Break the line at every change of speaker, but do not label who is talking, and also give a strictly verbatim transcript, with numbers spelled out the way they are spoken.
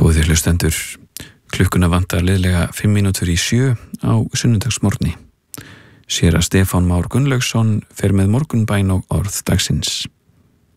Góðir hlustendur, klukkuna vantar liðlega fimm mínútur í sjö á sunnudagsmorgni. Séra Stefán Már Gunnlaugsson fer með morgunbæn og orð dagsins.